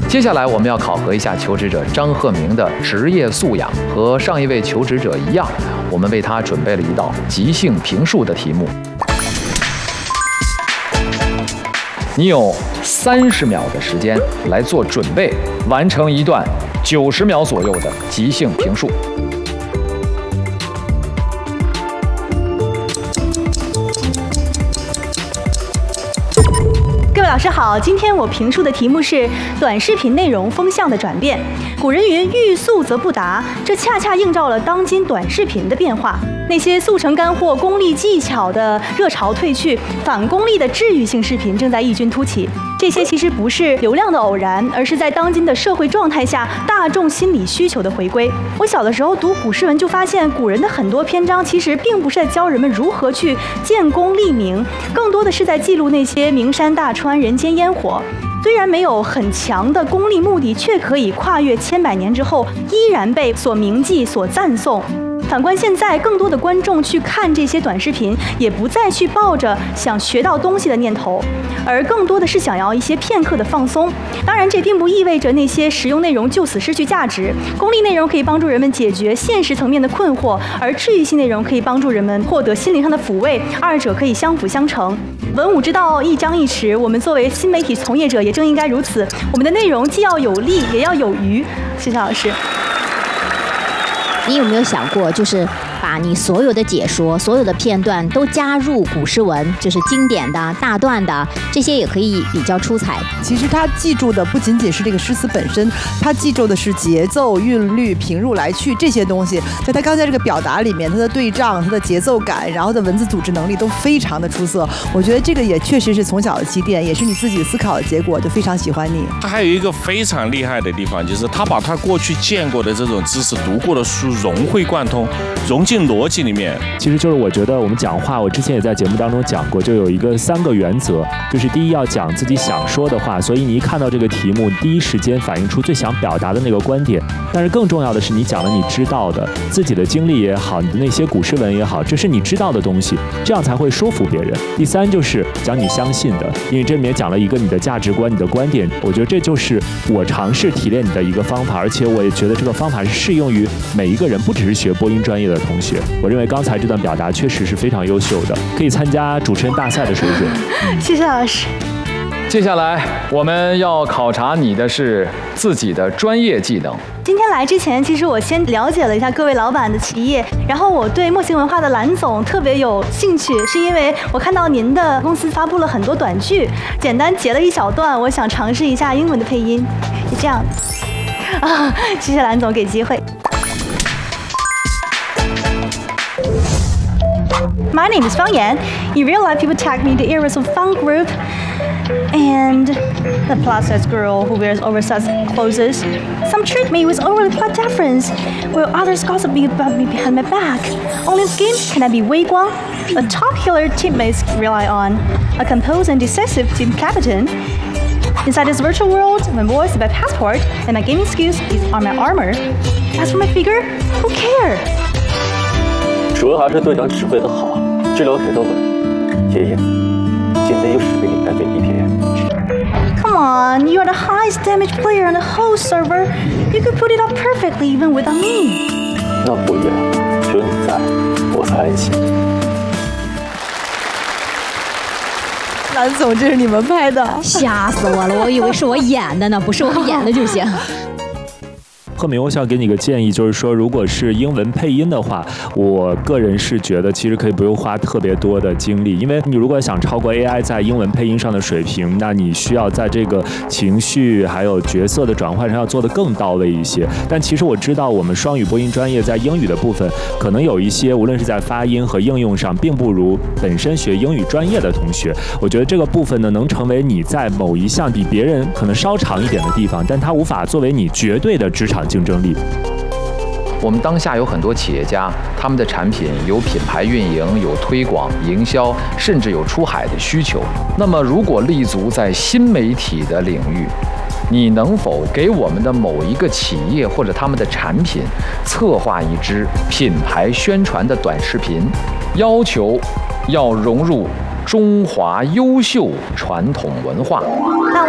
接下来我们要考核一下求职者张鹤鸣的职业素养。和上一位求职者一样，我们为他准备了一道即兴评述的题目。你有30秒的时间来做准备，完成一段90秒左右的即兴评述。 各位老师好，今天我评述的题目是短视频内容风向的转变。古人云欲速则不达，这恰恰映照了当今短视频的变化。那些速成干货、功利技巧的热潮退去，反功利的治愈性视频正在异军突起。这些其实不是流量的偶然，而是在当今的社会状态下大众心理需求的回归。我小的时候读古诗文就发现，古人的很多篇章其实并不是在教人们如何去建功立名，更多的是在记录那些名山大川、人间烟火。虽然没有很强的功利目的，却可以跨越千百年之后，依然被所铭记、所赞颂。反观现在，更多的观众去看这些短视频，也不再去抱着想学到东西的念头，而更多的是想要一些片刻的放松。当然，这并不意味着那些实用内容就此失去价值。功利内容可以帮助人们解决现实层面的困惑，而治愈性内容可以帮助人们获得心灵上的抚慰，二者可以相辅相成。文武之道一张一弛，我们作为新媒体从业者也正应该如此。我们的内容既要有力，也要有余。谢谢老师。 你有没有想过，就是把你所有的解说、所有的片段都加入古诗文，就是经典的大段的，这些也可以比较出彩。 其实他记住的不仅仅是这个诗词本身，他记住的是节奏、韵律、平入来去这些东西。在他刚才这个表达里面，他的对仗、他的节奏感，然后的文字组织能力都非常的出色。我觉得这个也确实是从小的积淀，也是你自己思考的结果，就非常喜欢你。 他还有一个非常厉害的地方，就是他把他过去见过的这种知识、读过的书融会贯通，融进逻辑里面。 其实就是我觉得我们讲话，我之前也在节目当中讲过，就有一个3个原则，就是第一要讲自己想说的话，所以你一看到这个题目，第一时间反映出最想表达的那个观点。但是更重要的是，你讲了你知道的，自己的经历也好，你的那些古诗文也好，这是你知道的东西，这样才会说服别人。第3就是讲你相信的，因为这里面讲了一个你的价值观、你的观点，我觉得这就是我尝试提炼你的一个方法，而且我也觉得这个方法是适用于每一个人，不只是学播音专业的同学。我认为刚才这段表达确实是非常优秀的，可以参加主持人大赛的水准。 谢谢老师。 接下来我们要考察你的是自己的专业技能。 今天来之前，其实我先了解了一下各位老板的企业，然后我对墨行文化的蓝总特别有兴趣，是因为我看到您的公司发布了很多短剧，简单截了一小段，我想尝试一下英文的配音，是这样啊，谢谢蓝总给机会。My name is Fang Yan. In real life, people tag me the eras of funk group and the plus-size girl who wears oversized clothes. Some treat me with overly plot deference, while others gossip about me behind my back. Only in the game can I be Wei Guang, a top healer teammates rely on, a composed and decisive team captain. Inside this virtual world, my voice is my passport, and my gaming skills are my armor. As for my figure, who cares? 主要还是队长指挥的好，治疗腿都稳。爷爷，今天又是被你带飞一天。 Come on, you are the highest damage player on the whole server. You could put it up perfectly even without me. 那不一样，只有你在，我才安心。 蓝总，这是你们拍的？ 吓死我了，我以为是我演的呢，不是我演的就行。 鹤鸣，我想给你个建议，就是说，如果是英文配音的话，我个人是觉得其实可以不用花特别多的精力，因为你如果想超过 AI 在英文配音上的水平，那你需要在这个情绪还有角色的转换上要做得更到位一些。但其实我知道我们双语播音专业在英语的部分，可能有一些无论是在发音和应用上，并不如本身学英语专业的同学。我觉得这个部分呢，能成为你在某一项比别人可能稍长一点的地方，但它无法作为你绝对的职场竞争力。 我们当下有很多企业家，他们的产品有品牌运营、有推广、营销，甚至有出海的需求。那么，如果立足在新媒体的领域，你能否给我们的某一个企业或者他们的产品策划一支品牌宣传的短视频？要求要融入中华优秀传统文化。